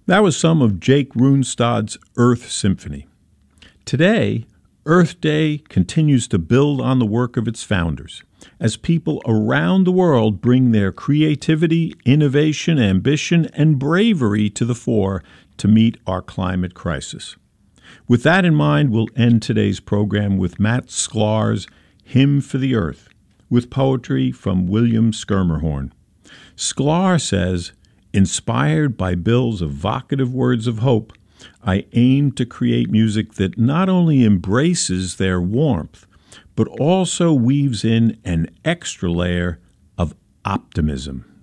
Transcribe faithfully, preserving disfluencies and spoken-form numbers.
That was some of Jake Runestad's Earth Symphony. Today, Earth Day continues to build on the work of its founders, as people around the world bring their creativity, innovation, ambition, and bravery to the fore to meet our climate crisis. With that in mind, we'll end today's program with Matt Sklar's Hymn for the Earth, with poetry from William Schermerhorn. Sklar says, "Inspired by Bill's evocative words of hope, I aim to create music that not only embraces their warmth, but also weaves in an extra layer of optimism."